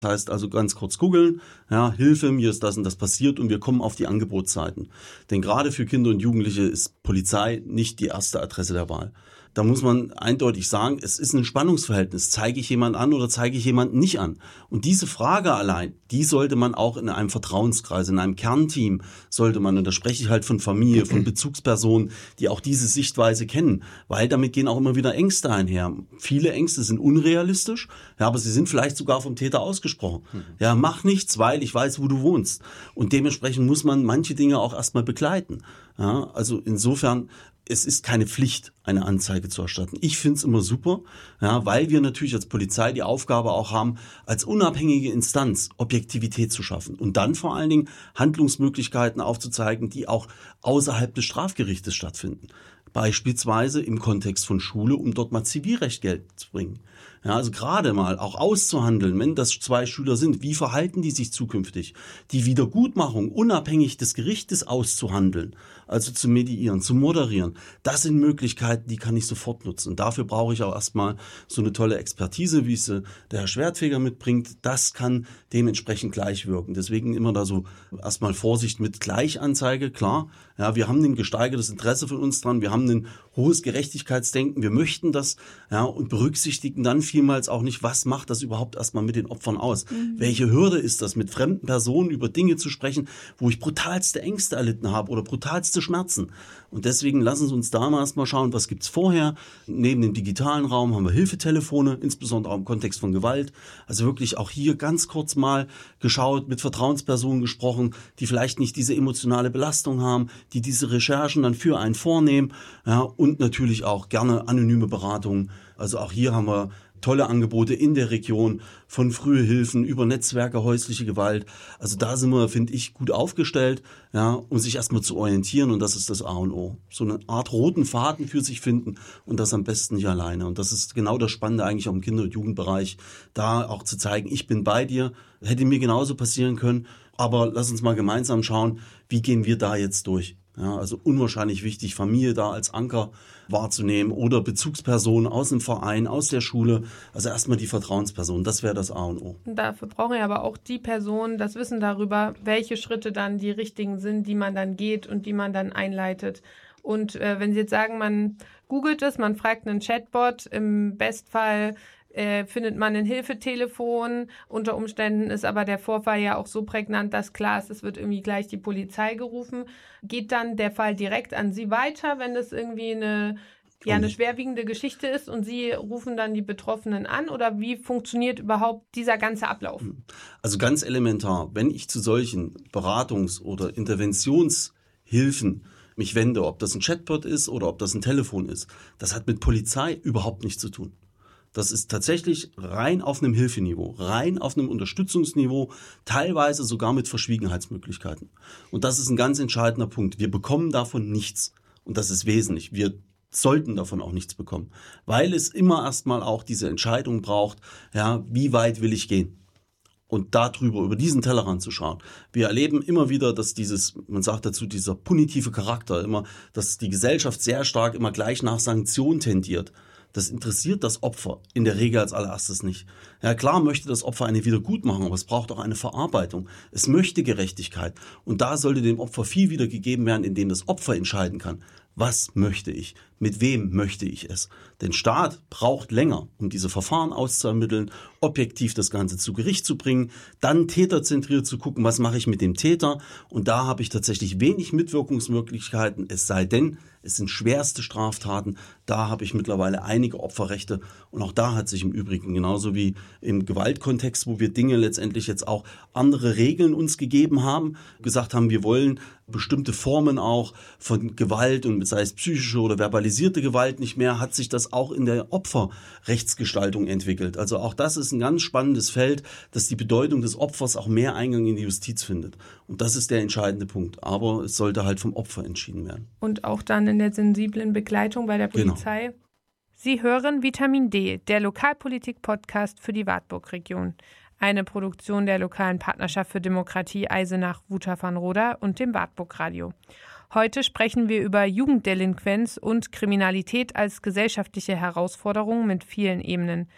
Das heißt also ganz kurz googeln, ja, Hilfe, mir ist das und das passiert und wir kommen auf die Angebotsseiten. Denn gerade für Kinder und Jugendliche ist Polizei nicht die erste Adresse der Wahl. Da muss man eindeutig sagen, es ist ein Spannungsverhältnis. Zeige ich jemanden an oder zeige ich jemanden nicht an? Und diese Frage allein, die sollte man auch in einem Vertrauenskreis, in einem Kernteam sollte man, und da spreche ich halt von Familie, von Bezugspersonen, die auch diese Sichtweise kennen, weil damit gehen auch immer wieder Ängste einher. Viele Ängste sind unrealistisch, ja, aber sie sind vielleicht sogar vom Täter ausgesprochen. Ja, mach nichts, weil ich weiß, wo du wohnst. Und dementsprechend muss man manche Dinge auch erstmal begleiten. Ja, also insofern, es ist keine Pflicht, eine Anzeige zu erstatten. Ich finde es immer super, ja, weil wir natürlich als Polizei die Aufgabe auch haben, als unabhängige Instanz Objektivität zu schaffen und dann vor allen Dingen Handlungsmöglichkeiten aufzuzeigen, die auch außerhalb des Strafgerichtes stattfinden. Beispielsweise im Kontext von Schule, um dort mal Zivilrecht Geld zu bringen. Ja, also gerade mal auch auszuhandeln, wenn das 2 Schüler sind, wie verhalten die sich zukünftig? Die Wiedergutmachung unabhängig des Gerichtes auszuhandeln, also zu mediieren, zu moderieren, das sind Möglichkeiten, die kann ich sofort nutzen. Und dafür brauche ich auch erstmal so eine tolle Expertise, wie es der Herr Schwertfeger mitbringt. Das kann dementsprechend gleich wirken. Deswegen immer da so erstmal Vorsicht mit Gleichanzeige, klar. Ja, wir haben ein gesteigertes Interesse von uns dran, wir haben ein hohes Gerechtigkeitsdenken, wir möchten das, ja, und berücksichtigen dann vielmals auch nicht, was macht das überhaupt erstmal mit den Opfern aus? Welche Hürde ist das, mit fremden Personen über Dinge zu sprechen, wo ich brutalste Ängste erlitten habe oder brutalste Schmerzen? Und deswegen lassen Sie uns da mal erstmal schauen, was gibt's vorher. Neben dem digitalen Raum haben wir Hilfetelefone, insbesondere auch im Kontext von Gewalt. Also wirklich auch hier ganz kurz mal geschaut, mit Vertrauenspersonen gesprochen, die vielleicht nicht diese emotionale Belastung haben, die diese Recherchen dann für einen vornehmen. Ja, und natürlich auch gerne anonyme Beratungen. Also auch hier haben wir tolle Angebote in der Region, von frühe Hilfen über Netzwerke, häusliche Gewalt. Also da sind wir, finde ich, gut aufgestellt, ja, um sich erstmal zu orientieren, und das ist das A und O. So eine Art roten Faden für sich finden und das am besten nicht alleine. Und das ist genau das Spannende eigentlich auch im Kinder- und Jugendbereich, da auch zu zeigen, ich bin bei dir, hätte mir genauso passieren können, aber lass uns mal gemeinsam schauen, wie gehen wir da jetzt durch. Ja, also unwahrscheinlich wichtig, Familie da als Anker wahrzunehmen oder Bezugspersonen aus dem Verein, aus der Schule. Also erstmal die Vertrauensperson, das wäre das A und O. Dafür brauchen wir aber auch die Personen das Wissen darüber, welche Schritte dann die richtigen sind, die man dann geht und die man dann einleitet. Und wenn Sie jetzt sagen, man googelt es, man fragt einen Chatbot, im Bestfall findet man ein Hilfetelefon. Unter Umständen ist aber der Vorfall ja auch so prägnant, dass klar ist, es wird irgendwie gleich die Polizei gerufen. Geht dann der Fall direkt an Sie weiter, wenn das irgendwie eine schwerwiegende Geschichte ist und Sie rufen dann die Betroffenen an? Oder wie funktioniert überhaupt dieser ganze Ablauf? Also ganz elementar, wenn ich zu solchen Beratungs- oder Interventionshilfen mich wende, ob das ein Chatbot ist oder ob das ein Telefon ist, das hat mit Polizei überhaupt nichts zu tun. Das ist tatsächlich rein auf einem Hilfeniveau, rein auf einem Unterstützungsniveau, teilweise sogar mit Verschwiegenheitsmöglichkeiten. Und das ist ein ganz entscheidender Punkt. Wir bekommen davon nichts. Und das ist wesentlich. Wir sollten davon auch nichts bekommen. Weil es immer erstmal auch diese Entscheidung braucht, ja, wie weit will ich gehen? Und darüber, über diesen Tellerrand zu schauen. Wir erleben immer wieder, dass man sagt dazu, dieser punitive Charakter immer, dass die Gesellschaft sehr stark immer gleich nach Sanktionen tendiert. Das interessiert das Opfer in der Regel als allererstes nicht. Ja, klar möchte das Opfer eine Wiedergutmachung, aber es braucht auch eine Verarbeitung. Es möchte Gerechtigkeit. Und da sollte dem Opfer viel wieder gegeben werden, indem das Opfer entscheiden kann. Was möchte ich? Mit wem möchte ich es? Denn Staat braucht länger, um diese Verfahren auszuermitteln, objektiv das Ganze zu Gericht zu bringen, dann täterzentriert zu gucken, was mache ich mit dem Täter. Und da habe ich tatsächlich wenig Mitwirkungsmöglichkeiten, es sei denn, es sind schwerste Straftaten. Da habe ich mittlerweile einige Opferrechte. Und auch da hat sich im Übrigen, genauso wie im Gewaltkontext, wo wir Dinge letztendlich jetzt auch andere Regeln uns gegeben haben, gesagt haben, wir wollen bestimmte Formen auch von Gewalt, und sei es psychische oder verbalisierte Gewalt nicht mehr, hat sich das auch in der Opferrechtsgestaltung entwickelt. Also auch das ist ein ganz spannendes Feld, dass die Bedeutung des Opfers auch mehr Eingang in die Justiz findet. Und das ist der entscheidende Punkt. Aber es sollte halt vom Opfer entschieden werden. Und auch dann in der sensiblen Begleitung bei der Polizei. Genau. Sie hören Vitamin D, der Lokalpolitik-Podcast für die Wartburg-Region. Eine Produktion der lokalen Partnerschaft für Demokratie Eisenach, Wutach-Van-Roda und dem Wartburg-Radio. Heute sprechen wir über Jugenddelinquenz und Kriminalität als gesellschaftliche Herausforderung mit vielen Ebenen.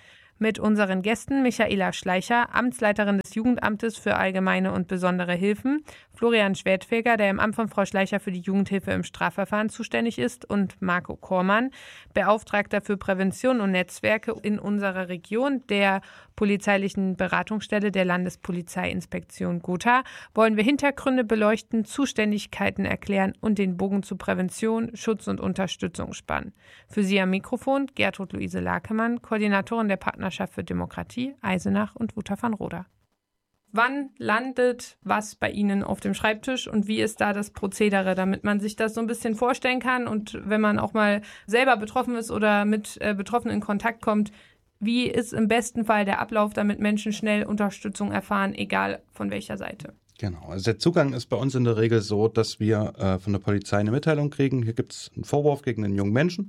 mit unseren Gästen Michaela Schleicher, Amtsleiterin des Jugendamtes für allgemeine und besondere Hilfen, Florian Schwertfeger, der im Amt von Frau Schleicher für die Jugendhilfe im Strafverfahren zuständig ist, und Marco Kormann, Beauftragter für Prävention und Netzwerke in unserer Region der polizeilichen Beratungsstelle der Landespolizeiinspektion Gotha, wollen wir Hintergründe beleuchten, Zuständigkeiten erklären und den Bogen zu Prävention, Schutz und Unterstützung spannen. Für Sie am Mikrofon Gertrud Luise Lakemann, Koordinatorin der Partnerschaft für Demokratie, Eisenach und Wouter van Roda. Wann landet was bei Ihnen auf dem Schreibtisch und wie ist da das Prozedere, damit man sich das so ein bisschen vorstellen kann und wenn man auch mal selber betroffen ist oder mit Betroffenen in Kontakt kommt, wie ist im besten Fall der Ablauf, damit Menschen schnell Unterstützung erfahren, egal von welcher Seite? Genau, also der Zugang ist bei uns in der Regel so, dass wir von der Polizei eine Mitteilung kriegen. Hier gibt es einen Vorwurf gegen einen jungen Menschen.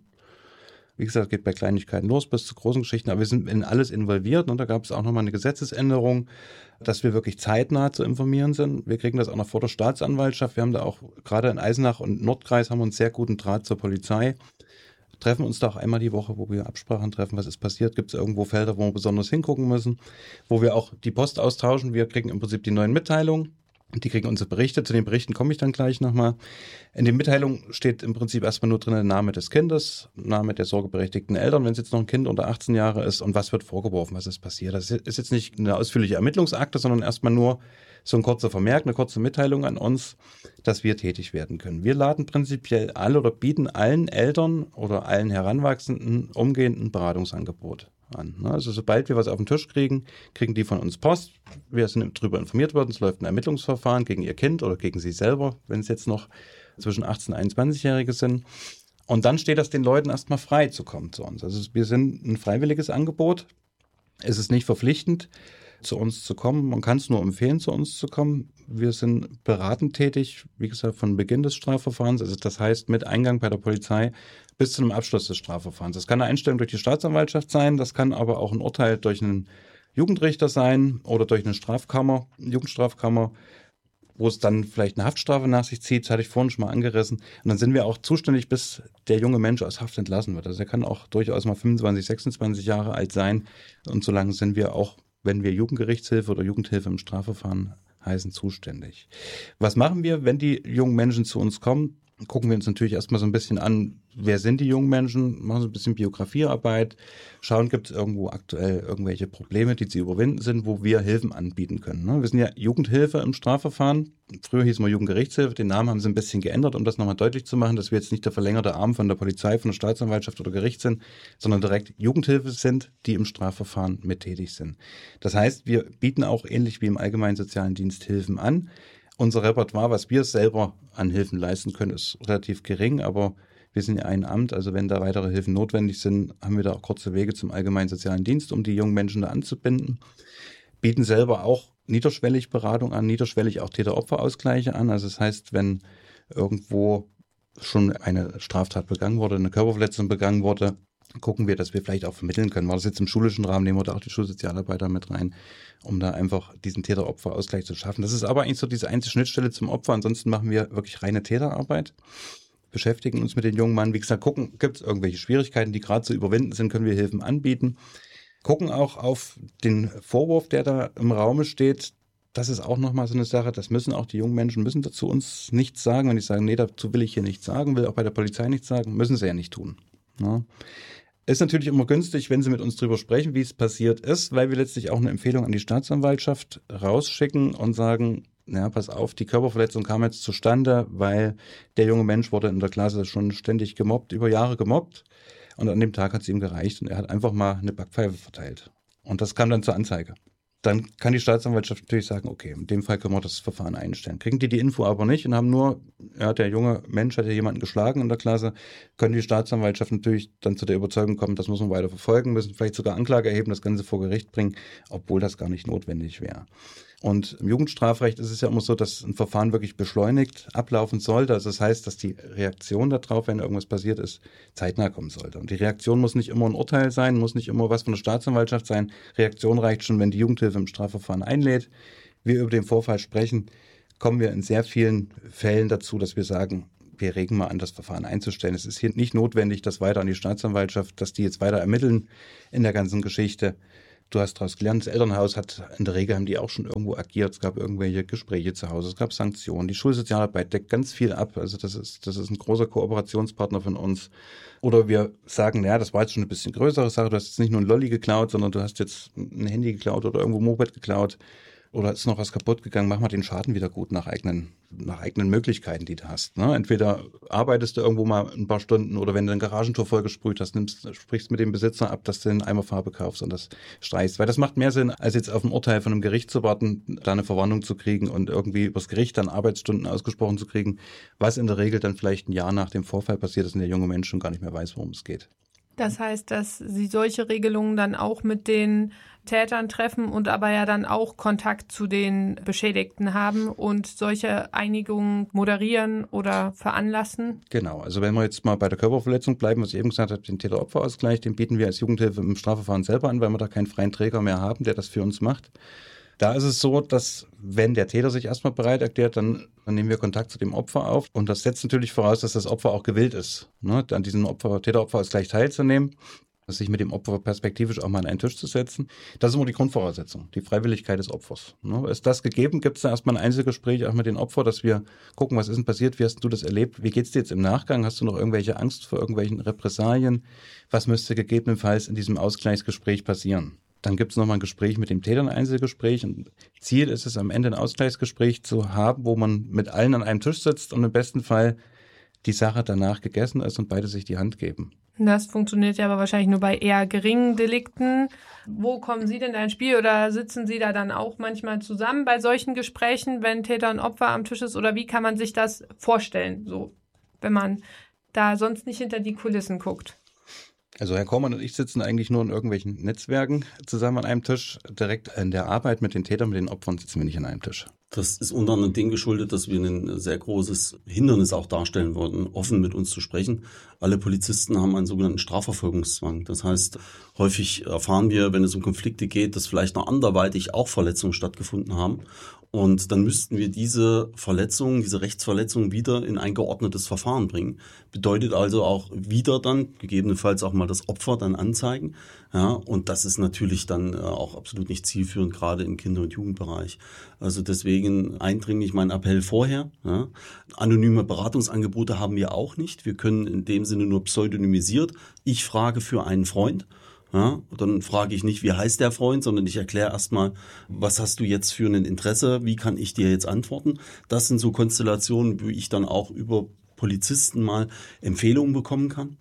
Wie gesagt, geht bei Kleinigkeiten los bis zu großen Geschichten, aber wir sind in alles involviert und da gab es auch nochmal eine Gesetzesänderung, dass wir wirklich zeitnah zu informieren sind. Wir kriegen das auch noch vor der Staatsanwaltschaft. Wir haben da auch gerade in Eisenach und Nordkreis haben wir einen sehr guten Draht zur Polizei. Treffen uns da auch einmal die Woche, wo wir Absprachen treffen, was ist passiert, gibt es irgendwo Felder, wo wir besonders hingucken müssen, wo wir auch die Post austauschen. Wir kriegen im Prinzip die neuen Mitteilungen. Die kriegen unsere Berichte. Zu den Berichten komme ich dann gleich nochmal. In den Mitteilungen steht im Prinzip erstmal nur drin der Name des Kindes, Name der sorgeberechtigten Eltern, wenn es jetzt noch ein Kind unter 18 Jahre ist und was wird vorgeworfen, was ist passiert. Das ist jetzt nicht eine ausführliche Ermittlungsakte, sondern erstmal nur so ein kurzer Vermerk, eine kurze Mitteilung an uns, dass wir tätig werden können. Wir laden prinzipiell alle oder bieten allen Eltern oder allen Heranwachsenden umgehend ein Beratungsangebot an. Also sobald wir was auf den Tisch kriegen, kriegen die von uns Post. Wir sind darüber informiert worden, es läuft ein Ermittlungsverfahren gegen ihr Kind oder gegen sie selber, wenn es jetzt noch zwischen 18 und 21-Jährige sind. Und dann steht das den Leuten erstmal frei zu kommen zu uns. Also wir sind ein freiwilliges Angebot. Es ist nicht verpflichtend, zu uns zu kommen. Man kann es nur empfehlen, zu uns zu kommen. Wir sind beratend tätig, wie gesagt, von Beginn des Strafverfahrens. Also das heißt, mit Eingang bei der Polizei bis zu einem Abschluss des Strafverfahrens. Das kann eine Einstellung durch die Staatsanwaltschaft sein, das kann aber auch ein Urteil durch einen Jugendrichter sein oder durch eine Strafkammer, Jugendstrafkammer, wo es dann vielleicht eine Haftstrafe nach sich zieht. Das hatte ich vorhin schon mal angerissen. Und dann sind wir auch zuständig, bis der junge Mensch aus Haft entlassen wird. Also er kann auch durchaus mal 25, 26 Jahre alt sein. Und solange sind wir auch, wenn wir Jugendgerichtshilfe oder Jugendhilfe im Strafverfahren heißen, zuständig. Was machen wir, wenn die jungen Menschen zu uns kommen? Gucken wir uns natürlich erstmal so ein bisschen an, wer sind die jungen Menschen, machen so ein bisschen Biografiearbeit, schauen, gibt es irgendwo aktuell irgendwelche Probleme, die zu überwinden sind, wo wir Hilfen anbieten können. Wir sind ja Jugendhilfe im Strafverfahren. Früher hieß man Jugendgerichtshilfe, den Namen haben sie ein bisschen geändert, um das nochmal deutlich zu machen, dass wir jetzt nicht der verlängerte Arm von der Polizei, von der Staatsanwaltschaft oder Gericht sind, sondern direkt Jugendhilfe sind, die im Strafverfahren mit tätig sind. Das heißt, wir bieten auch ähnlich wie im Allgemeinen Sozialen Dienst Hilfen an. Unser Repertoire, was wir selber an Hilfen leisten können, ist relativ gering, aber wir sind ja ein Amt, also wenn da weitere Hilfen notwendig sind, haben wir da auch kurze Wege zum Allgemeinen Sozialen Dienst, um die jungen Menschen da anzubinden. Bieten selber auch niederschwellig Beratung an, niederschwellig auch Täter-Opfer-Ausgleiche an. Also das heißt, wenn irgendwo schon eine Straftat begangen wurde, eine Körperverletzung begangen wurde, gucken wir, dass wir vielleicht auch vermitteln können. War das jetzt im schulischen Rahmen, nehmen wir da auch die Schulsozialarbeiter mit rein, um da einfach diesen Täter-Opfer-Ausgleich zu schaffen. Das ist aber eigentlich so diese einzige Schnittstelle zum Opfer. Ansonsten machen wir wirklich reine Täterarbeit, beschäftigen uns mit den jungen Mann. Wie gesagt, gucken, gibt es irgendwelche Schwierigkeiten, die gerade zu überwinden sind, können wir Hilfen anbieten. Gucken auch auf den Vorwurf, der da im Raume steht. Das ist auch nochmal so eine Sache, das müssen auch die jungen Menschen, müssen dazu uns nichts sagen. Wenn die sagen, nee, dazu will ich hier nichts sagen, will auch bei der Polizei nichts sagen, müssen sie ja nicht tun. Ja. Ist natürlich immer günstig, wenn sie mit uns drüber sprechen, wie es passiert ist, weil wir letztlich auch eine Empfehlung an die Staatsanwaltschaft rausschicken und sagen, ja, pass auf, die Körperverletzung kam jetzt zustande, weil der junge Mensch wurde in der Klasse schon ständig gemobbt, über Jahre gemobbt und an dem Tag hat es ihm gereicht und er hat einfach mal eine Backpfeife verteilt. Und das kam dann zur Anzeige. Dann kann die Staatsanwaltschaft natürlich sagen, okay, in dem Fall können wir das Verfahren einstellen. Kriegen die Info aber nicht und haben nur, ja, der junge Mensch hat ja jemanden geschlagen in der Klasse, können die Staatsanwaltschaft natürlich dann zu der Überzeugung kommen, das muss man weiter verfolgen, müssen vielleicht sogar Anklage erheben, das Ganze vor Gericht bringen, obwohl das gar nicht notwendig wäre. Und im Jugendstrafrecht ist es ja immer so, dass ein Verfahren wirklich beschleunigt ablaufen sollte. Also das heißt, dass die Reaktion darauf, wenn irgendwas passiert ist, zeitnah kommen sollte. Und die Reaktion muss nicht immer ein Urteil sein, muss nicht immer was von der Staatsanwaltschaft sein. Reaktion reicht schon, wenn die Jugendhilfe im Strafverfahren einlädt. Wir über den Vorfall sprechen, kommen wir in sehr vielen Fällen dazu, dass wir sagen, wir regen mal an, das Verfahren einzustellen. Es ist hier nicht notwendig, dass weiter an die Staatsanwaltschaft, dass die jetzt weiter ermitteln in der ganzen Geschichte. Du hast daraus gelernt, das Elternhaus in der Regel haben die auch schon irgendwo agiert. Es gab irgendwelche Gespräche zu Hause, es gab Sanktionen. Die Schulsozialarbeit deckt ganz viel ab. Also das ist ein großer Kooperationspartner von uns. Oder wir sagen, naja, das war jetzt schon eine bisschen größere Sache. Du hast jetzt nicht nur ein Lolli geklaut, sondern du hast jetzt ein Handy geklaut oder irgendwo ein Moped geklaut. Oder ist noch was kaputt gegangen, mach mal den Schaden wieder gut nach eigenen Möglichkeiten, die du hast. Ne? Entweder arbeitest du irgendwo mal ein paar Stunden oder wenn du ein Garagentor vollgesprüht hast, sprichst mit dem Besitzer ab, dass du einen Eimer Farbe kaufst und das streichst. Weil das macht mehr Sinn, als jetzt auf ein Urteil von einem Gericht zu warten, da eine Verwarnung zu kriegen und irgendwie übers Gericht dann Arbeitsstunden ausgesprochen zu kriegen, was in der Regel dann vielleicht ein Jahr nach dem Vorfall passiert ist und der junge Mensch schon gar nicht mehr weiß, worum es geht. Das heißt, dass Sie solche Regelungen dann auch mit den Tätern treffen und aber ja dann auch Kontakt zu den Beschädigten haben und solche Einigungen moderieren oder veranlassen? Genau, also wenn wir jetzt mal bei der Körperverletzung bleiben, was ich eben gesagt habe, den Täter-Opfer-Ausgleich, den bieten wir als Jugendhilfe im Strafverfahren selber an, weil wir da keinen freien Träger mehr haben, der das für uns macht. Da ist es so, dass wenn der Täter sich erstmal bereit erklärt, dann nehmen wir Kontakt zu dem Opfer auf. Und das setzt natürlich voraus, dass das Opfer auch gewillt ist, ne, an diesem Täter-Opfer-Ausgleich teilzunehmen, sich mit dem Opfer perspektivisch auch mal an einen Tisch zu setzen. Das ist immer die Grundvoraussetzung, die Freiwilligkeit des Opfers. Ne, ist das gegeben, gibt es da erstmal ein Einzelgespräch auch mit dem Opfer, dass wir gucken, was ist denn passiert, wie hast du das erlebt, wie geht's dir jetzt im Nachgang, hast du noch irgendwelche Angst vor irgendwelchen Repressalien, was müsste gegebenenfalls in diesem Ausgleichsgespräch passieren? Dann gibt es nochmal ein Gespräch mit dem Täter, ein Einzelgespräch. Und Ziel ist es, am Ende ein Ausgleichsgespräch zu haben, wo man mit allen an einem Tisch sitzt und im besten Fall die Sache danach gegessen ist und beide sich die Hand geben. Das funktioniert ja aber wahrscheinlich nur bei eher geringen Delikten. Wo kommen Sie denn da ins Spiel oder sitzen Sie da dann auch manchmal zusammen bei solchen Gesprächen, wenn Täter und Opfer am Tisch ist? Oder wie kann man sich das vorstellen, so, wenn man da sonst nicht hinter die Kulissen guckt? Also Herr Kormann und ich sitzen eigentlich nur in irgendwelchen Netzwerken zusammen an einem Tisch. Direkt in der Arbeit mit den Tätern, mit den Opfern sitzen wir nicht an einem Tisch. Das ist unter anderem dem geschuldet, dass wir ein sehr großes Hindernis auch darstellen wollten, offen mit uns zu sprechen. Alle Polizisten haben einen sogenannten Strafverfolgungszwang. Das heißt, häufig erfahren wir, wenn es um Konflikte geht, dass vielleicht noch anderweitig auch Verletzungen stattgefunden haben. Und dann müssten wir diese Verletzungen, diese Rechtsverletzungen wieder in ein geordnetes Verfahren bringen. Bedeutet also auch wieder dann gegebenenfalls auch mal das Opfer dann anzeigen. Ja, und das ist natürlich dann auch absolut nicht zielführend, gerade im Kinder- und Jugendbereich. Also deswegen eindringlich mein Appell vorher. Ja. Anonyme Beratungsangebote haben wir auch nicht. Wir können in dem Sinne nur pseudonymisiert. Ich frage für einen Freund. Ja, dann frage ich nicht, wie heißt der Freund, sondern ich erkläre erstmal, was hast du jetzt für ein Interesse, wie kann ich dir jetzt antworten. Das sind so Konstellationen, wie ich dann auch über Polizisten mal Empfehlungen bekommen kann.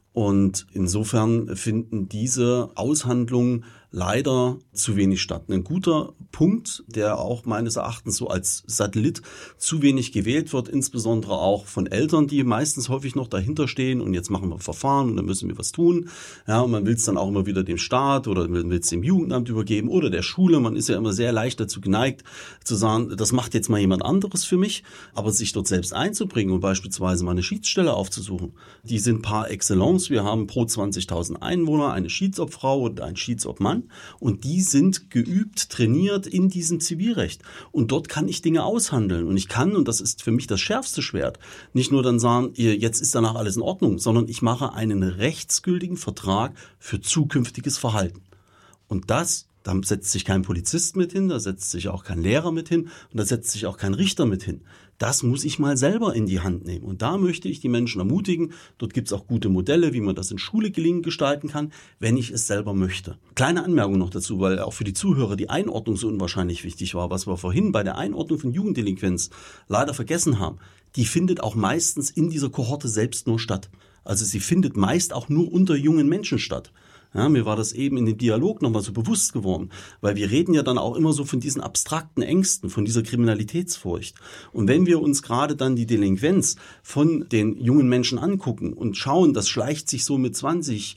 Und insofern finden diese Aushandlungen leider zu wenig statt. Ein guter Punkt, der auch meines Erachtens so als Satellit zu wenig gewählt wird, insbesondere auch von Eltern, die meistens häufig noch dahinter stehen und jetzt machen wir Verfahren und dann müssen wir was tun. Ja, und man will es dann auch immer wieder dem Staat oder will es dem Jugendamt übergeben oder der Schule. Man ist ja immer sehr leicht dazu geneigt zu sagen, das macht jetzt mal jemand anderes für mich, aber sich dort selbst einzubringen und beispielsweise mal eine Schiedsstelle aufzusuchen, die sind par excellence. Wir haben pro 20.000 Einwohner eine Schiedsobfrau und einen Schiedsobmann. Und die sind geübt, trainiert in diesem Zivilrecht. Und dort kann ich Dinge aushandeln. Und ich kann, und das ist für mich das schärfste Schwert, nicht nur dann sagen, jetzt ist danach alles in Ordnung, sondern ich mache einen rechtsgültigen Vertrag für zukünftiges Verhalten. Und da setzt sich kein Polizist mit hin, da setzt sich auch kein Lehrer mit hin und da setzt sich auch kein Richter mit hin. Das muss ich mal selber in die Hand nehmen. Und da möchte ich die Menschen ermutigen. Dort gibt es auch gute Modelle, wie man das in Schule gelingend gestalten kann, wenn ich es selber möchte. Kleine Anmerkung noch dazu, weil auch für die Zuhörer die Einordnung so unwahrscheinlich wichtig war, was wir vorhin bei der Einordnung von Jugenddelinquenz leider vergessen haben. Die findet auch meistens in dieser Kohorte selbst nur statt. Also sie findet meist auch nur unter jungen Menschen statt. Ja, mir war das eben in dem Dialog nochmal so bewusst geworden, weil wir reden ja dann auch immer so von diesen abstrakten Ängsten, von dieser Kriminalitätsfurcht. Und wenn wir uns gerade dann die Delinquenz von den jungen Menschen angucken und schauen, das schleicht sich so mit 20,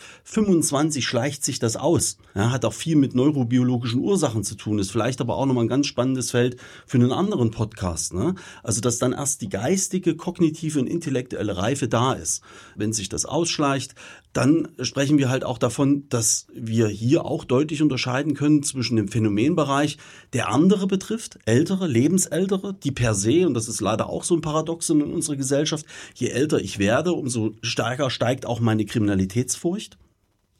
25 schleicht sich das aus. Ja, hat auch viel mit neurobiologischen Ursachen zu tun, ist vielleicht aber auch nochmal ein ganz spannendes Feld für einen anderen Podcast. Ne? Also, dass dann erst die geistige, kognitive und intellektuelle Reife da ist. Wenn sich das ausschleicht, dann sprechen wir halt auch davon, dass wir hier auch deutlich unterscheiden können zwischen dem Phänomenbereich, der andere betrifft, Ältere, Lebensältere, die per se, und das ist leider auch so ein Paradoxon in unserer Gesellschaft, je älter ich werde, umso stärker steigt auch meine Kriminalitätsfurcht.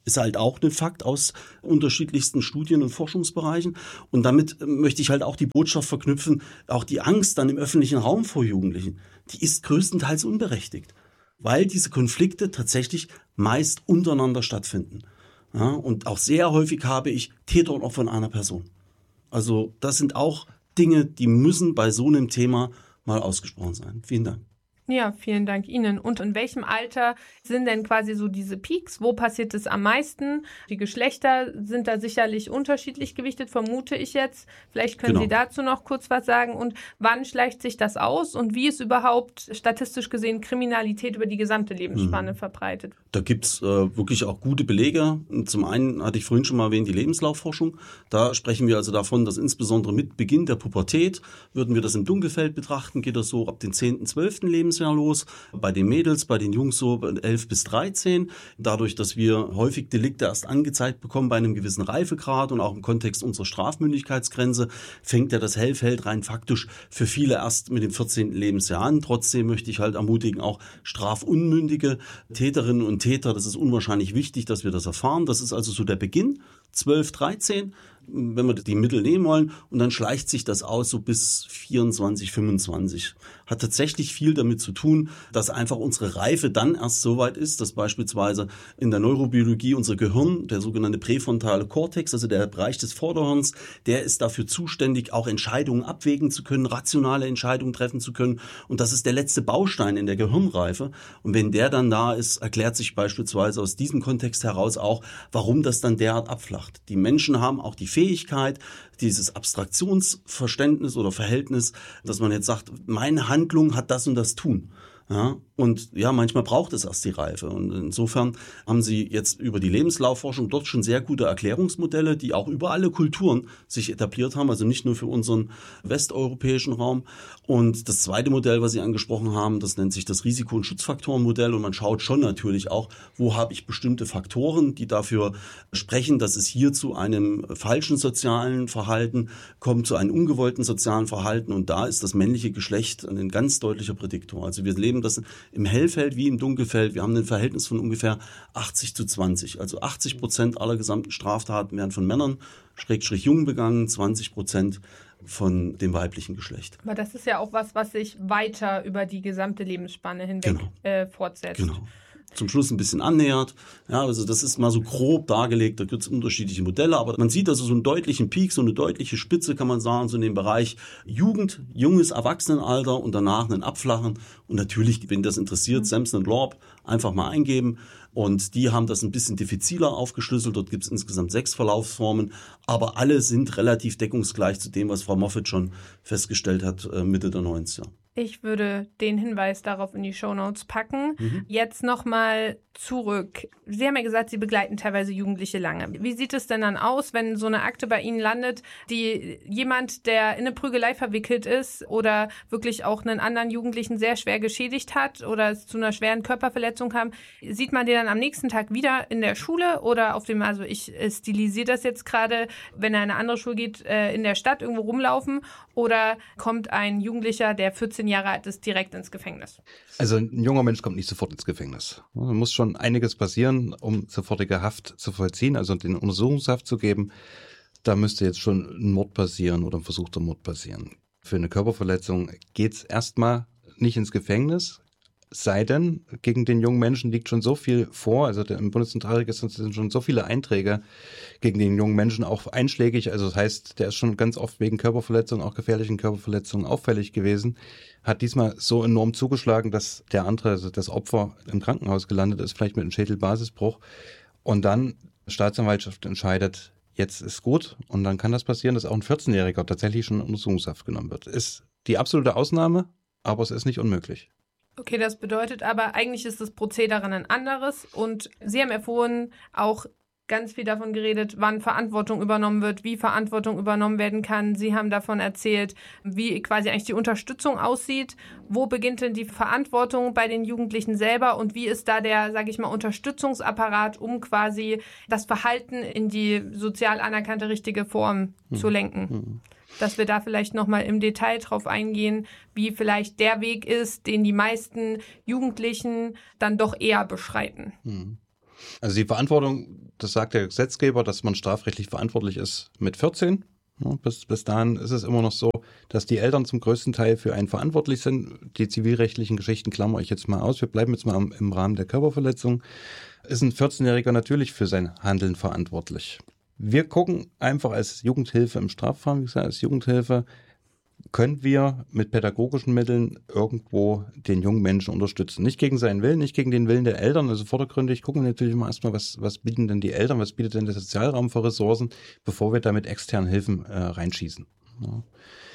Ist halt auch ein Fakt aus unterschiedlichsten Studien und Forschungsbereichen. Und damit möchte ich halt auch die Botschaft verknüpfen, auch die Angst dann im öffentlichen Raum vor Jugendlichen, die ist größtenteils unberechtigt, weil diese Konflikte tatsächlich meist untereinander stattfinden. Ja, und auch sehr häufig habe ich Täter und Opfer von einer Person. Also das sind auch Dinge, die müssen bei so einem Thema mal ausgesprochen sein. Vielen Dank. Ja, vielen Dank Ihnen. Und in welchem Alter sind denn quasi so diese Peaks? Wo passiert es am meisten? Die Geschlechter sind da sicherlich unterschiedlich gewichtet, vermute ich jetzt. Vielleicht können Sie dazu noch kurz was sagen. Und wann schleicht sich das aus? Und wie ist überhaupt statistisch gesehen Kriminalität über die gesamte Lebensspanne verbreitet? Da gibt's wirklich auch gute Belege. Zum einen hatte ich vorhin schon mal erwähnt, die Lebenslaufforschung. Da sprechen wir also davon, dass insbesondere mit Beginn der Pubertät, würden wir das im Dunkelfeld betrachten, geht das so ab dem 10., 12. Lebensjahr los. Bei den Mädels, bei den Jungs so 11 bis 13. Dadurch, dass wir häufig Delikte erst angezeigt bekommen bei einem gewissen Reifegrad und auch im Kontext unserer Strafmündigkeitsgrenze, fängt ja das Hellfeld rein faktisch für viele erst mit dem 14. Lebensjahr an. Trotzdem möchte ich halt ermutigen, auch strafunmündige Täterinnen und Täter, das ist unwahrscheinlich wichtig, dass wir das erfahren. Das ist also so der Beginn, 12, 13, wenn wir die Mittel nehmen wollen. Und dann schleicht sich das aus so bis 24, 25. Hat tatsächlich viel damit zu tun, dass einfach unsere Reife dann erst so weit ist, dass beispielsweise in der Neurobiologie unser Gehirn, der sogenannte präfrontale Kortex, also der Bereich des Vorderhirns, der ist dafür zuständig, auch Entscheidungen abwägen zu können, rationale Entscheidungen treffen zu können. Und das ist der letzte Baustein in der Gehirnreife. Und wenn der dann da ist, erklärt sich beispielsweise aus diesem Kontext heraus auch, warum das dann derart abflacht. Die Menschen haben auch die Fähigkeit, dieses Abstraktionsverständnis oder Verhältnis, dass man jetzt sagt, meine Handlung hat das und das tun. Ja, und ja, manchmal braucht es erst die Reife. Und insofern haben Sie jetzt über die Lebenslaufforschung dort schon sehr gute Erklärungsmodelle, die auch über alle Kulturen sich etabliert haben, also nicht nur für unseren westeuropäischen Raum. Und das zweite Modell, was Sie angesprochen haben, das nennt sich das Risiko- und Schutzfaktorenmodell. Und man schaut schon natürlich auch, wo habe ich bestimmte Faktoren, die dafür sprechen, dass es hier zu einem falschen sozialen Verhalten kommt, zu einem ungewollten sozialen Verhalten. Und da ist das männliche Geschlecht ein ganz deutlicher Prädiktor. Also wir leben das im Hellfeld wie im Dunkelfeld. Wir haben ein Verhältnis von ungefähr 80:20. Also 80% aller gesamten Straftaten werden von Männern, Jungen begangen, 20% von dem weiblichen Geschlecht. Aber das ist ja auch was sich weiter über die gesamte Lebensspanne hinweg fortsetzt. Genau. Zum Schluss ein bisschen annähert. Ja, also das ist mal so grob dargelegt, da gibt es unterschiedliche Modelle, aber man sieht also so einen deutlichen Peak, so eine deutliche Spitze, kann man sagen, so in dem Bereich Jugend, junges Erwachsenenalter und danach einen Abflachen. Und natürlich, wenn das interessiert, Sampson und Lorb einfach mal eingeben. Und die haben das ein bisschen diffiziler aufgeschlüsselt. Dort gibt es insgesamt 6 Verlaufsformen, aber alle sind relativ deckungsgleich zu dem, was Frau Moffat schon festgestellt hat, Mitte der 90er. Ich würde den Hinweis darauf in die Shownotes packen. Jetzt nochmal zurück. Sie haben ja gesagt, Sie begleiten teilweise Jugendliche lange. Wie sieht es denn dann aus, wenn so eine Akte bei Ihnen landet, die jemand, der in eine Prügelei verwickelt ist oder wirklich auch einen anderen Jugendlichen sehr schwer geschädigt hat oder es zu einer schweren Körperverletzung kam, sieht man den dann am nächsten Tag wieder in der Schule oder auf dem, also ich stilisiere das jetzt gerade, wenn er in eine andere Schule geht, in der Stadt irgendwo rumlaufen, oder kommt ein Jugendlicher, der 14 Jahre alt ist, direkt ins Gefängnis? Also ein junger Mensch kommt nicht sofort ins Gefängnis. Da muss schon einiges passieren, um sofortige Haft zu vollziehen, also den Untersuchungshaft zu geben. Da müsste jetzt schon ein Mord passieren oder ein versuchter Mord passieren. Für eine Körperverletzung geht's erstmal nicht ins Gefängnis. Sei denn, gegen den jungen Menschen liegt schon so viel vor, also im Bundeszentralregister sind schon so viele Einträge gegen den jungen Menschen, auch einschlägig, also das heißt, der ist schon ganz oft wegen Körperverletzungen, auch gefährlichen Körperverletzungen auffällig gewesen, hat diesmal so enorm zugeschlagen, dass der andere, also das Opfer, im Krankenhaus gelandet ist, vielleicht mit einem Schädelbasisbruch, und dann Staatsanwaltschaft entscheidet, jetzt ist gut, und dann kann das passieren, dass auch ein 14-Jähriger tatsächlich schon in Untersuchungshaft genommen wird. Ist die absolute Ausnahme, aber es ist nicht unmöglich. Okay, das bedeutet aber, eigentlich ist das Prozedere ein anderes, und Sie haben ja vorhin auch ganz viel davon geredet, wann Verantwortung übernommen wird, wie Verantwortung übernommen werden kann. Sie haben davon erzählt, wie quasi eigentlich die Unterstützung aussieht. Wo beginnt denn die Verantwortung bei den Jugendlichen selber und wie ist da der, sage ich mal, Unterstützungsapparat, um quasi das Verhalten in die sozial anerkannte richtige Form zu lenken? Dass wir da vielleicht nochmal im Detail drauf eingehen, wie vielleicht der Weg ist, den die meisten Jugendlichen dann doch eher beschreiten. Also die Verantwortung, das sagt der Gesetzgeber, dass man strafrechtlich verantwortlich ist mit 14. Ja, bis dahin ist es immer noch so, dass die Eltern zum größten Teil für einen verantwortlich sind. Die zivilrechtlichen Geschichten klammere ich jetzt mal aus. Wir bleiben jetzt mal im Rahmen der Körperverletzung. Ist ein 14-Jähriger natürlich für sein Handeln verantwortlich. Wir gucken einfach als Jugendhilfe im Strafverfahren, wie gesagt, als Jugendhilfe, können wir mit pädagogischen Mitteln irgendwo den jungen Menschen unterstützen. Nicht gegen seinen Willen, nicht gegen den Willen der Eltern. Also vordergründig gucken wir natürlich immer erstmal, was bieten denn die Eltern, was bietet denn der Sozialraum für Ressourcen, bevor wir da mit externen Hilfen reinschießen. Ja.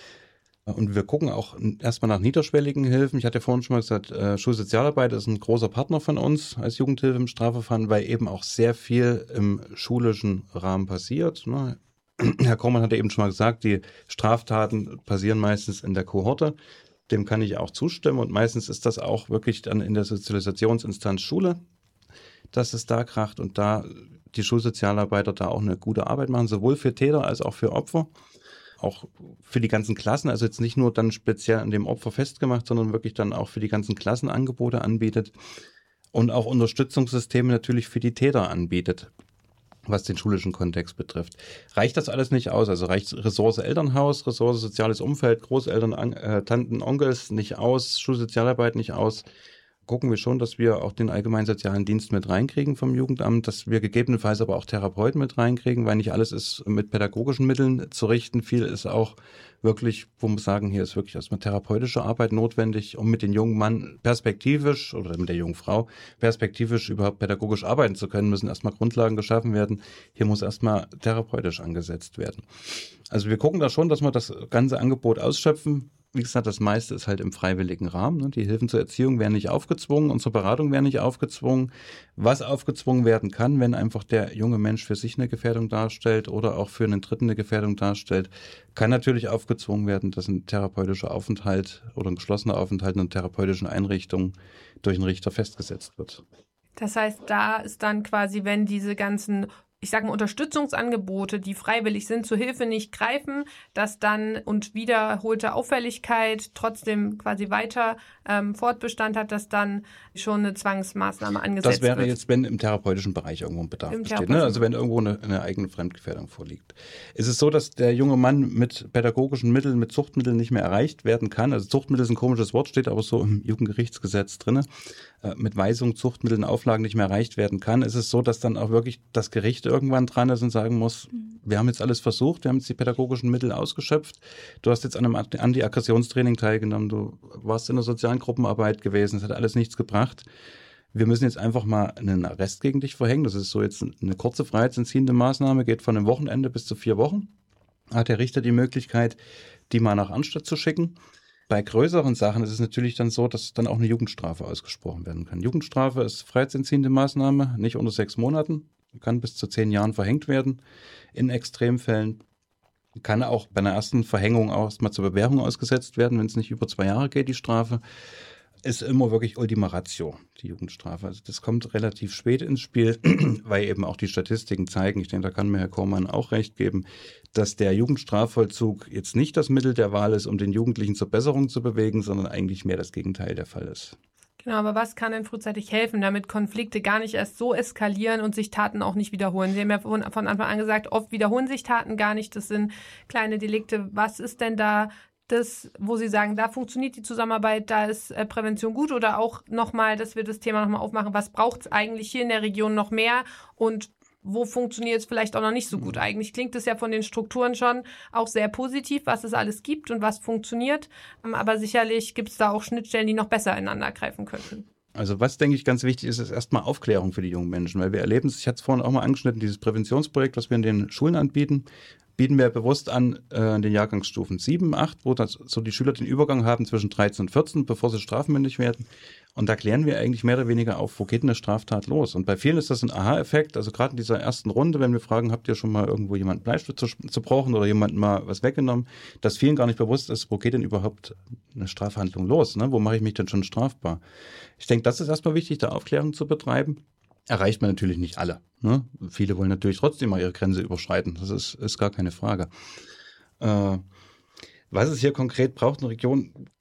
Und wir gucken auch erstmal nach niederschwelligen Hilfen. Ich hatte ja vorhin schon mal gesagt, Schulsozialarbeit ist ein großer Partner von uns als Jugendhilfe im Strafverfahren, weil eben auch sehr viel im schulischen Rahmen passiert. Ne? Herr Kormann hatte eben schon mal gesagt, die Straftaten passieren meistens in der Kohorte. Dem kann ich auch zustimmen. Und meistens ist das auch wirklich dann in der Sozialisationsinstanz Schule, dass es da kracht und da die Schulsozialarbeiter da auch eine gute Arbeit machen, sowohl für Täter als auch für Opfer. Auch für die ganzen Klassen, also jetzt nicht nur dann speziell an dem Opfer festgemacht, sondern wirklich dann auch für die ganzen Klassen Angebote anbietet und auch Unterstützungssysteme natürlich für die Täter anbietet, was den schulischen Kontext betrifft. Reicht das alles nicht aus? Also reicht Ressource Elternhaus, Ressource soziales Umfeld, Großeltern, Tanten, Onkels nicht aus, Schulsozialarbeit nicht aus? Gucken wir schon, dass wir auch den allgemeinen sozialen Dienst mit reinkriegen vom Jugendamt, dass wir gegebenenfalls aber auch Therapeuten mit reinkriegen, weil nicht alles ist mit pädagogischen Mitteln zu richten. Viel ist auch wirklich, wo wir sagen, hier ist wirklich erstmal therapeutische Arbeit notwendig, um mit dem jungen Mann perspektivisch oder mit der jungen Frau perspektivisch überhaupt pädagogisch arbeiten zu können, müssen erstmal Grundlagen geschaffen werden. Hier muss erstmal therapeutisch angesetzt werden. Also wir gucken da schon, dass wir das ganze Angebot ausschöpfen. Wie gesagt, das meiste ist halt im freiwilligen Rahmen. Die Hilfen zur Erziehung werden nicht aufgezwungen und zur Beratung werden nicht aufgezwungen. Was aufgezwungen werden kann, wenn einfach der junge Mensch für sich eine Gefährdung darstellt oder auch für einen Dritten eine Gefährdung darstellt, kann natürlich aufgezwungen werden, dass ein therapeutischer Aufenthalt oder ein geschlossener Aufenthalt in einer therapeutischen Einrichtung durch einen Richter festgesetzt wird. Das heißt, da ist dann quasi, wenn diese ganzen, ich sage mal, Unterstützungsangebote, die freiwillig sind, zur Hilfe nicht greifen, dass dann und wiederholte Auffälligkeit trotzdem quasi weiter Fortbestand hat, dass dann schon eine Zwangsmaßnahme angesetzt wird. Das wäre jetzt, wenn im therapeutischen Bereich irgendwo ein Bedarf besteht, ne? Also wenn irgendwo eine eigene Fremdgefährdung vorliegt. Es ist so, dass der junge Mann mit pädagogischen Mitteln, mit Zuchtmitteln nicht mehr erreicht werden kann. Also Zuchtmittel ist ein komisches Wort, steht aber so im Jugendgerichtsgesetz drin. Mit Weisung, Zuchtmitteln, Auflagen nicht mehr erreicht werden kann. Es ist so, dass dann auch wirklich das Gericht irgendwann dran ist und sagen muss, wir haben jetzt alles versucht, wir haben jetzt die pädagogischen Mittel ausgeschöpft. Du hast jetzt an einem Anti-Aggressionstraining teilgenommen, du warst in der sozialen Gruppenarbeit gewesen, es hat alles nichts gebracht. Wir müssen jetzt einfach mal einen Arrest gegen dich verhängen. Das ist so jetzt eine kurze freiheitsentziehende Maßnahme, geht von einem Wochenende bis zu 4 Wochen. Hat der Richter die Möglichkeit, die mal nach Anstalt zu schicken. Bei größeren Sachen ist es natürlich dann so, dass dann auch eine Jugendstrafe ausgesprochen werden kann. Jugendstrafe ist freiheitsentziehende Maßnahme, nicht unter 6 Monaten, kann bis zu 10 Jahren verhängt werden in Extremfällen. Kann auch bei einer ersten Verhängung auch erstmal zur Bewährung ausgesetzt werden, wenn es nicht über 2 Jahre geht, die Strafe. Ist immer wirklich Ultima Ratio, die Jugendstrafe. Also das kommt relativ spät ins Spiel, weil eben auch die Statistiken zeigen, ich denke, da kann mir Herr Kormann auch recht geben, dass der Jugendstrafvollzug jetzt nicht das Mittel der Wahl ist, um den Jugendlichen zur Besserung zu bewegen, sondern eigentlich mehr das Gegenteil der Fall ist. Genau, aber was kann denn frühzeitig helfen, damit Konflikte gar nicht erst so eskalieren und sich Taten auch nicht wiederholen? Sie haben ja von Anfang an gesagt, oft wiederholen sich Taten gar nicht, das sind kleine Delikte. Was ist denn da das, wo Sie sagen, da funktioniert die Zusammenarbeit, da ist Prävention gut, oder auch nochmal, dass wir das Thema nochmal aufmachen, was braucht es eigentlich hier in der Region noch mehr und wo funktioniert es vielleicht auch noch nicht so gut? Eigentlich klingt es ja von den Strukturen schon auch sehr positiv, was es alles gibt und was funktioniert, aber sicherlich gibt es da auch Schnittstellen, die noch besser ineinander greifen könnten. Also was, denke ich, ganz wichtig ist, ist erstmal Aufklärung für die jungen Menschen, weil wir erleben es, ich hatte es vorhin auch mal angeschnitten, dieses Präventionsprojekt, was wir in den Schulen anbieten, bieten wir bewusst an in den Jahrgangsstufen 7, 8, wo das, so die Schüler den Übergang haben zwischen 13 und 14, bevor sie strafmündig werden. Und da klären wir eigentlich mehr oder weniger auf, wo geht eine Straftat los? Und bei vielen ist das ein Aha-Effekt, also gerade in dieser ersten Runde, wenn wir fragen, habt ihr schon mal irgendwo jemanden Bleistift zu brauchen oder jemanden mal was weggenommen, dass vielen gar nicht bewusst ist, wo geht denn überhaupt eine Strafhandlung los? Ne? Wo mache ich mich denn schon strafbar? Ich denke, das ist erstmal wichtig, da Aufklärung zu betreiben. Erreicht man natürlich nicht alle. Ne? Viele wollen natürlich trotzdem mal ihre Grenze überschreiten. Das ist gar keine Frage. Was es hier konkret braucht in der Region,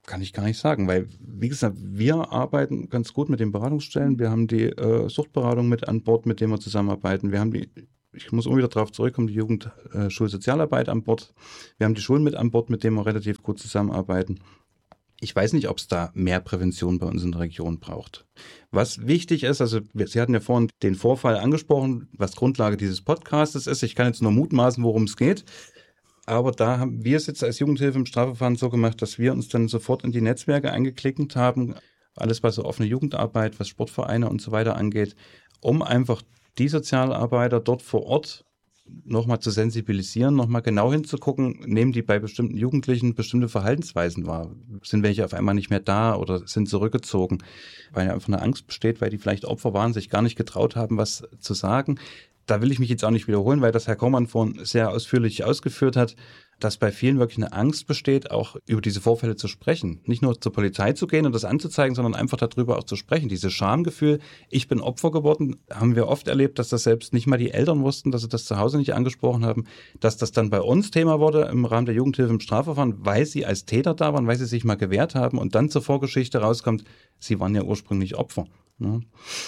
Kann ich gar nicht sagen, weil, wie gesagt, wir arbeiten ganz gut mit den Beratungsstellen. Wir haben die Suchtberatung mit an Bord, mit denen wir zusammenarbeiten. Wir haben ich muss immer wieder darauf zurückkommen, die Jugendschulsozialarbeit an Bord. Wir haben die Schulen mit an Bord, mit denen wir relativ gut zusammenarbeiten. Ich weiß nicht, ob es da mehr Prävention bei uns in der Region braucht. Was wichtig ist, also Sie hatten ja vorhin den Vorfall angesprochen, was Grundlage dieses Podcastes ist. Ich kann jetzt nur mutmaßen, worum es geht. Aber da haben wir es jetzt als Jugendhilfe im Strafverfahren so gemacht, dass wir uns dann sofort in die Netzwerke eingeklinkt haben. Alles, was so offene Jugendarbeit, was Sportvereine und so weiter angeht, um einfach die Sozialarbeiter dort vor Ort nochmal zu sensibilisieren, nochmal genau hinzugucken, nehmen die bei bestimmten Jugendlichen bestimmte Verhaltensweisen wahr? Sind welche auf einmal nicht mehr da oder sind zurückgezogen? Weil einfach eine Angst besteht, weil die vielleicht Opfer waren, sich gar nicht getraut haben, was zu sagen. Da will ich mich jetzt auch nicht wiederholen, weil das Herr Kormann vorhin sehr ausführlich ausgeführt hat, dass bei vielen wirklich eine Angst besteht, auch über diese Vorfälle zu sprechen. Nicht nur zur Polizei zu gehen und das anzuzeigen, sondern einfach darüber auch zu sprechen. Dieses Schamgefühl, ich bin Opfer geworden, haben wir oft erlebt, dass das selbst nicht mal die Eltern wussten, dass sie das zu Hause nicht angesprochen haben, dass das dann bei uns Thema wurde im Rahmen der Jugendhilfe im Strafverfahren, weil sie als Täter da waren, weil sie sich mal gewehrt haben und dann zur Vorgeschichte rauskommt, sie waren ja ursprünglich Opfer. Ja.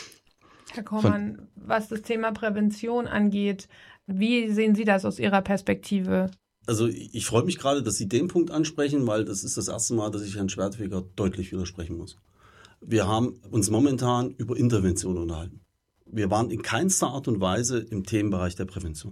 Herr Kormann, was das Thema Prävention angeht, wie sehen Sie das aus Ihrer Perspektive? Also ich freue mich gerade, dass Sie den Punkt ansprechen, weil das ist das erste Mal, dass ich Herrn Schwertfeger deutlich widersprechen muss. Wir haben uns momentan über Intervention unterhalten. Wir waren in keinster Art und Weise im Themenbereich der Prävention.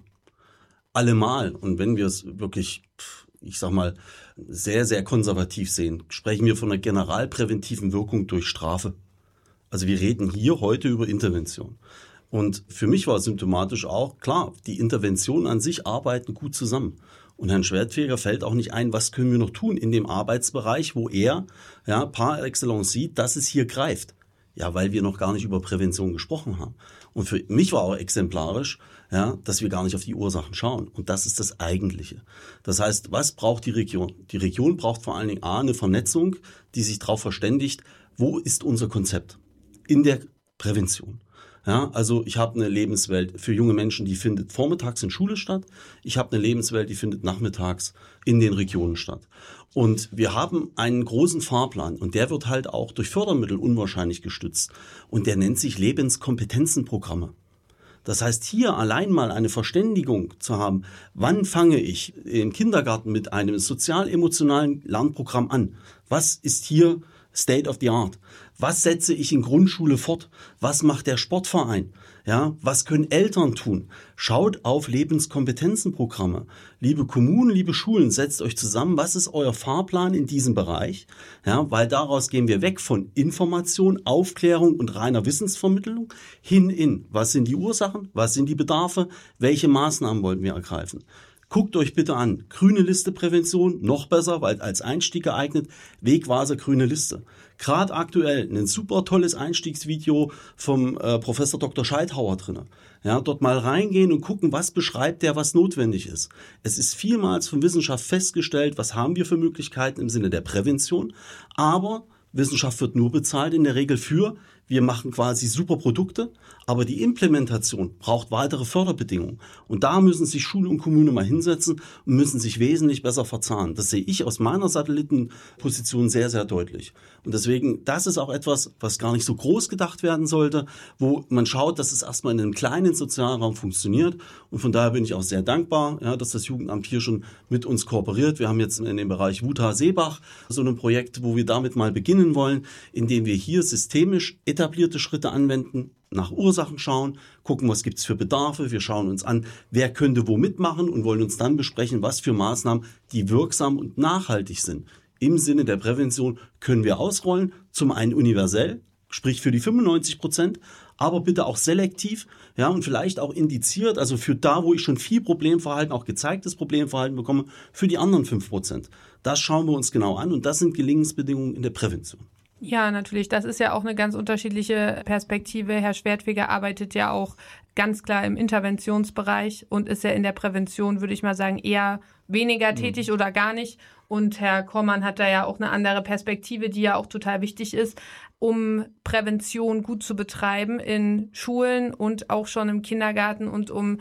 Allemal, und wenn wir es wirklich, ich sag mal, sehr, sehr konservativ sehen, sprechen wir von einer generalpräventiven Wirkung durch Strafe. Also wir reden hier heute über Intervention. Und für mich war symptomatisch auch, klar, die Interventionen an sich arbeiten gut zusammen. Und Herrn Schwertfeger fällt auch nicht ein, was können wir noch tun in dem Arbeitsbereich, wo er par excellence sieht, dass es hier greift. Ja, weil wir noch gar nicht über Prävention gesprochen haben. Und für mich war auch exemplarisch, dass wir gar nicht auf die Ursachen schauen. Und das ist das Eigentliche. Das heißt, was braucht die Region? Die Region braucht vor allen Dingen eine Vernetzung, die sich darauf verständigt, wo ist unser Konzept in der Prävention. Ja, also ich habe eine Lebenswelt für junge Menschen, die findet vormittags in Schule statt. Ich habe eine Lebenswelt, die findet nachmittags in den Regionen statt. Und wir haben einen großen Fahrplan und der wird halt auch durch Fördermittel unwahrscheinlich gestützt. Und der nennt sich Lebenskompetenzenprogramme. Das heißt, hier allein mal eine Verständigung zu haben, wann fange ich im Kindergarten mit einem sozial-emotionalen Lernprogramm an? Was ist hier State of the Art? Was setze ich in Grundschule fort? Was macht der Sportverein? Ja, was können Eltern tun? Schaut auf Lebenskompetenzenprogramme. Liebe Kommunen, liebe Schulen, setzt euch zusammen. Was ist euer Fahrplan in diesem Bereich? Ja, weil daraus gehen wir weg von Information, Aufklärung und reiner Wissensvermittlung hin in, was sind die Ursachen? Was sind die Bedarfe? Welche Maßnahmen wollen wir ergreifen? Guckt euch bitte an, grüne Liste Prävention, noch besser, weil als Einstieg geeignet, Wegweiser grüne Liste. Gerade aktuell ein super tolles Einstiegsvideo vom Professor Dr. Scheithauer drinne. Ja, dort mal reingehen und gucken, was beschreibt der, was notwendig ist. Es ist vielmals von Wissenschaft festgestellt, was haben wir für Möglichkeiten im Sinne der Prävention, aber Wissenschaft wird nur bezahlt in der Regel für, wir machen quasi super Produkte, aber die Implementation braucht weitere Förderbedingungen. Und da müssen sich Schule und Kommune mal hinsetzen und müssen sich wesentlich besser verzahnen. Das sehe ich aus meiner Satellitenposition sehr, sehr deutlich. Und deswegen, das ist auch etwas, was gar nicht so groß gedacht werden sollte, wo man schaut, dass es erstmal in einem kleinen Sozialraum funktioniert. Und von daher bin ich auch sehr dankbar, dass das Jugendamt hier schon mit uns kooperiert. Wir haben jetzt in dem Bereich Wuta-Seebach so ein Projekt, wo wir damit mal beginnen wollen, indem wir hier systemisch etablierte Schritte anwenden, nach Ursachen schauen, gucken, was gibt's für Bedarfe. Wir schauen uns an, wer könnte wo mitmachen und wollen uns dann besprechen, was für Maßnahmen, die wirksam und nachhaltig sind. Im Sinne der Prävention können wir ausrollen, zum einen universell, sprich für die 95%, aber bitte auch selektiv, und vielleicht auch indiziert, also für da, wo ich schon viel Problemverhalten, auch gezeigtes Problemverhalten bekomme, für die anderen 5%. Das schauen wir uns genau an und das sind Gelingensbedingungen in der Prävention. Ja, natürlich. Das ist ja auch eine ganz unterschiedliche Perspektive. Herr Schwertfeger arbeitet ja auch ganz klar im Interventionsbereich und ist ja in der Prävention, würde ich mal sagen, eher weniger tätig oder gar nicht. Und Herr Kormann hat da ja auch eine andere Perspektive, die ja auch total wichtig ist, um Prävention gut zu betreiben in Schulen und auch schon im Kindergarten und um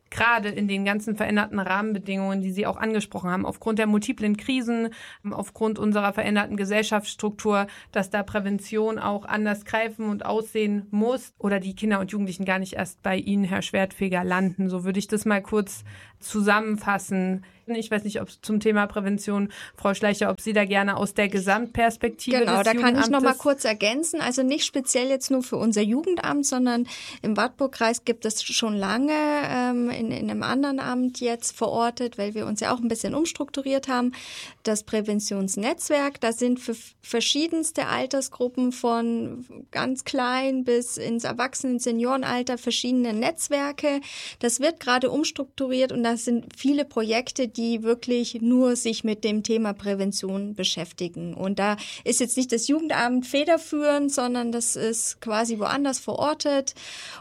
gerade in den ganzen veränderten Rahmenbedingungen, die Sie auch angesprochen haben, aufgrund der multiplen Krisen, aufgrund unserer veränderten Gesellschaftsstruktur, dass da Prävention auch anders greifen und aussehen muss oder die Kinder und Jugendlichen gar nicht erst bei Ihnen, Herr Schwertfeger, landen. So würde ich das mal kurz zusammenfassen. Ich weiß nicht, ob zum Thema Prävention, Frau Schleicher, ob Sie da gerne aus der Gesamtperspektive Genau, des da kann ich noch mal Jugendamtes kurz ergänzen. Also nicht speziell jetzt nur für unser Jugendamt, sondern im Wartburgkreis gibt es schon lange in einem anderen Amt jetzt verortet, weil wir uns ja auch ein bisschen umstrukturiert haben, das Präventionsnetzwerk. Da sind für verschiedenste Altersgruppen von ganz klein bis ins Erwachsenen-, Seniorenalter verschiedene Netzwerke. Das wird gerade umstrukturiert und das sind viele Projekte, die wirklich nur sich mit dem Thema Prävention beschäftigen. Und da ist jetzt nicht das Jugendamt federführend, sondern das ist quasi woanders verortet.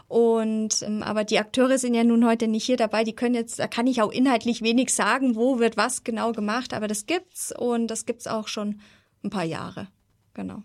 Und aber die Akteure sind ja nun heute nicht hier dabei. Die können jetzt, da kann ich auch inhaltlich wenig sagen, wo wird was genau gemacht. Aber das gibt's und das gibt's auch schon ein paar Jahre. Genau.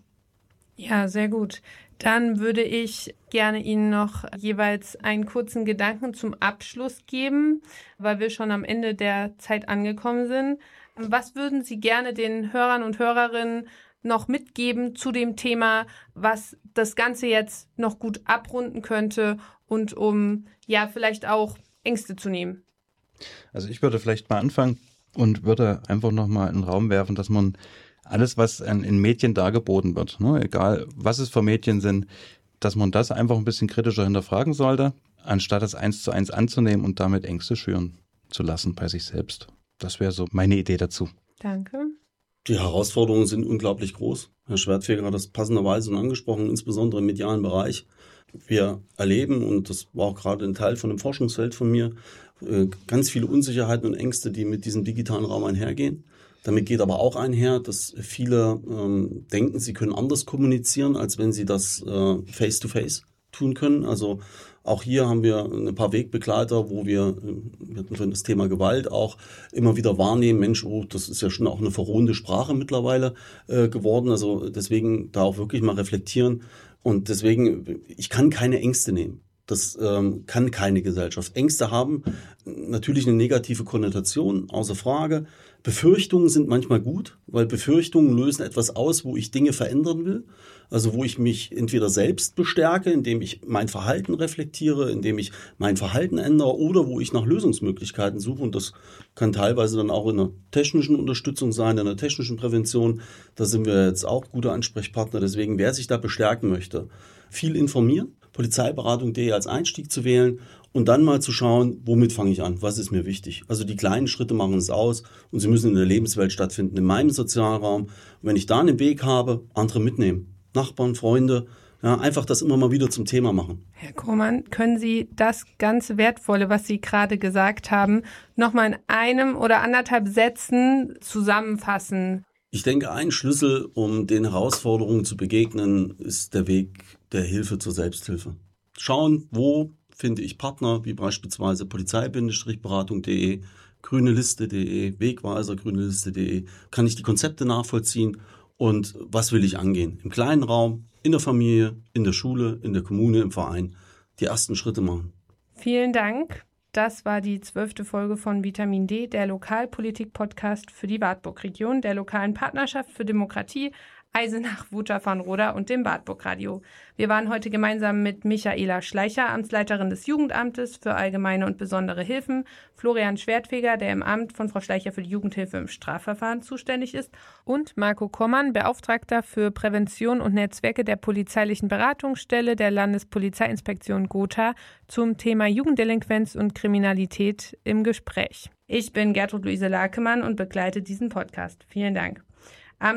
Ja, sehr gut. Dann würde ich gerne Ihnen noch jeweils einen kurzen Gedanken zum Abschluss geben, weil wir schon am Ende der Zeit angekommen sind. Was würden Sie gerne den Hörern und Hörerinnen noch mitgeben zu dem Thema, was das Ganze jetzt noch gut abrunden könnte und um ja vielleicht auch Ängste zu nehmen? Also ich würde vielleicht mal anfangen und würde einfach nochmal in den Raum werfen, dass man alles, was in Medien dargeboten wird, ne, egal was es für Medien sind, dass man das einfach ein bisschen kritischer hinterfragen sollte, anstatt es 1:1 anzunehmen und damit Ängste schüren zu lassen bei sich selbst. Das wäre so meine Idee dazu. Danke. Die Herausforderungen sind unglaublich groß. Herr Schwertfeger hat das passenderweise schon angesprochen, insbesondere im medialen Bereich. Wir erleben, und das war auch gerade ein Teil von dem Forschungsfeld von mir, ganz viele Unsicherheiten und Ängste, die mit diesem digitalen Raum einhergehen. Damit geht aber auch einher, dass viele denken, sie können anders kommunizieren, als wenn sie das face-to-face tun können. Also auch hier haben wir ein paar Wegbegleiter, wo wir hatten vorhin das Thema Gewalt auch immer wieder wahrnehmen, Mensch, oh, das ist ja schon auch eine verrohende Sprache mittlerweile geworden. Also deswegen da auch wirklich mal reflektieren. Und deswegen, ich kann keine Ängste nehmen. Das kann keine Gesellschaft. Ängste haben natürlich eine negative Konnotation, außer Frage. Befürchtungen sind manchmal gut, weil Befürchtungen lösen etwas aus, wo ich Dinge verändern will. Also wo ich mich entweder selbst bestärke, indem ich mein Verhalten reflektiere, indem ich mein Verhalten ändere oder wo ich nach Lösungsmöglichkeiten suche. Und das kann teilweise dann auch in einer technischen Unterstützung sein, in einer technischen Prävention. Da sind wir jetzt auch gute Ansprechpartner. Deswegen, wer sich da bestärken möchte, viel informieren, polizeiberatung.de als Einstieg zu wählen und dann mal zu schauen, womit fange ich an, was ist mir wichtig. Also die kleinen Schritte machen es aus und sie müssen in der Lebenswelt stattfinden, in meinem Sozialraum. Und wenn ich da einen Weg habe, andere mitnehmen, Nachbarn, Freunde, ja, einfach das immer mal wieder zum Thema machen. Herr Krohmann, können Sie das ganz Wertvolle, was Sie gerade gesagt haben, nochmal in einem oder 1,5 Sätzen zusammenfassen? Ich denke, ein Schlüssel, um den Herausforderungen zu begegnen, ist der Weg der Hilfe zur Selbsthilfe. Schauen, wo finde ich Partner, wie beispielsweise polizei-beratung.de, grüneliste.de, Wegweiser, grüneliste.de. Kann ich die Konzepte nachvollziehen und was will ich angehen? Im kleinen Raum, in der Familie, in der Schule, in der Kommune, im Verein. Die ersten Schritte machen. Vielen Dank. Das war die 12. Folge von Vitamin D, der Lokalpolitik-Podcast für die Wartburg-Region, der lokalen Partnerschaft für Demokratie, Eisenach, Wutach-Farnroda und dem Wartburg-Radio. Wir waren heute gemeinsam mit Michaela Schleicher, Amtsleiterin des Jugendamtes für allgemeine und besondere Hilfen, Florian Schwertfeger, der im Amt von Frau Schleicher für die Jugendhilfe im Strafverfahren zuständig ist, und Marco Kommann, Beauftragter für Prävention und Netzwerke der polizeilichen Beratungsstelle der Landespolizeiinspektion Gotha zum Thema Jugenddelinquenz und Kriminalität im Gespräch. Ich bin Gertrud Luise Lakemann und begleite diesen Podcast. Vielen Dank. Am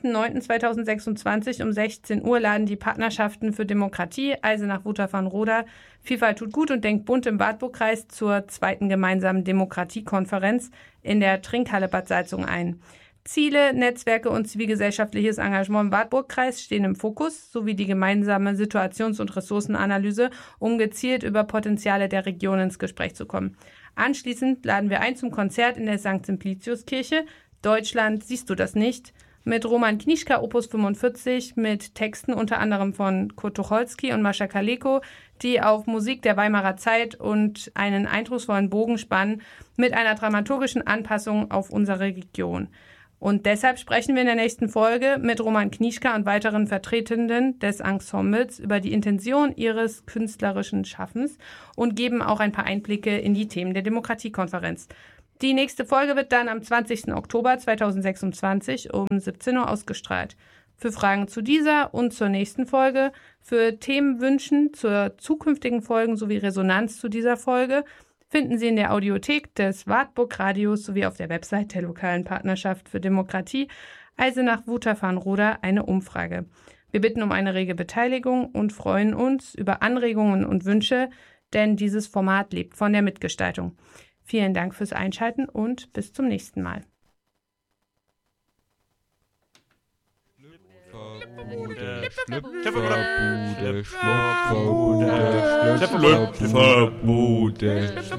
30.09.2026 um 16 Uhr laden die Partnerschaften für Demokratie, Eisenach, Wutach-Farnroda, Vielfalt tut gut und denkt bunt im Wartburgkreis zur 2. gemeinsamen Demokratiekonferenz in der Trinkhalle Bad Salzung ein. Ziele, Netzwerke und zivilgesellschaftliches Engagement im Wartburgkreis stehen im Fokus, sowie die gemeinsame Situations- und Ressourcenanalyse, um gezielt über Potenziale der Region ins Gespräch zu kommen. Anschließend laden wir ein zum Konzert in der St. Simpliciuskirche. Deutschland, siehst du das nicht? mit Roman Knischka, Opus 45, mit Texten unter anderem von Kurt Tucholsky und Mascha Kaleko, die auf Musik der Weimarer Zeit und einen eindrucksvollen Bogen spannen mit einer dramaturgischen Anpassung auf unsere Region. Und deshalb sprechen wir in der nächsten Folge mit Roman Knischka und weiteren Vertretenden des Ensembles über die Intention ihres künstlerischen Schaffens und geben auch ein paar Einblicke in die Themen der Demokratiekonferenz. Die nächste Folge wird dann am 20. Oktober 2026 um 17 Uhr ausgestrahlt. Für Fragen zu dieser und zur nächsten Folge, für Themenwünschen zur zukünftigen Folgen sowie Resonanz zu dieser Folge finden Sie in der Audiothek des Wartburg Radios sowie auf der Website der lokalen Partnerschaft für Demokratie Eisenach-Wutach-Farnroda eine Umfrage. Wir bitten um eine rege Beteiligung und freuen uns über Anregungen und Wünsche, denn dieses Format lebt von der Mitgestaltung. Vielen Dank fürs Einschalten und bis zum nächsten Mal.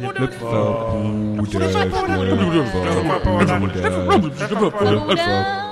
Schlüpferbude.